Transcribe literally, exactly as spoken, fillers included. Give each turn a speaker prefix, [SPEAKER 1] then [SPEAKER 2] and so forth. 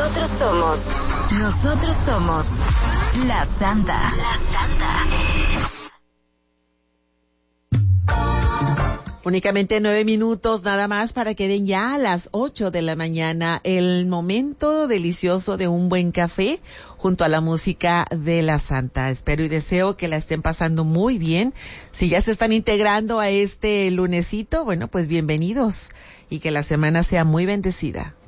[SPEAKER 1] Nosotros somos, nosotros somos la Santa. La Santa.
[SPEAKER 2] Únicamente nueve minutos nada más para que den ya a las ocho de la mañana el momento delicioso de un buen café junto a la música de la Santa. Espero y deseo que la estén pasando muy bien. Si ya se están integrando a este lunesito, bueno, pues bienvenidos y que la semana sea muy bendecida.